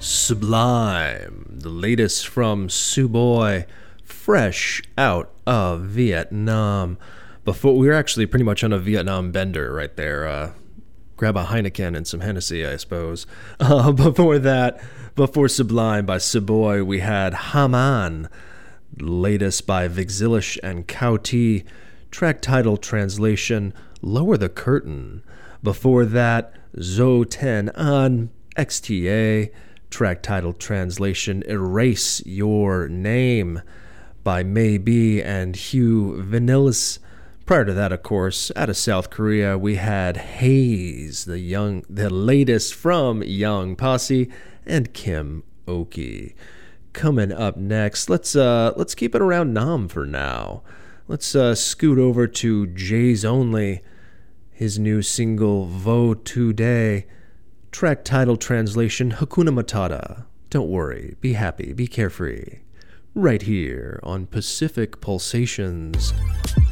Sublime, the latest from Suboy, fresh out of Vietnam. Before we were actually pretty much on a Vietnam bender right there. Grab a Heineken and some Hennessy, I suppose. Before Sublime by Suboy, we had Haman, latest by Vixilish and Kauti, track title translation, Lower the Curtain. Before that, Zo 10 on XTA, track title translation, Erase Your Name by Maybe and Hugh Vanillis. Prior to that, of course, out of South Korea, we had Haze, the latest from Young Posse, and Kim Oki. Coming up next, let's keep it around Nam for now. Let's scoot over to Jay's Only, his new single Vo Today, track title translation Hakuna Matata. Don't worry, be happy, be carefree. Right here on Pacific Pulsations.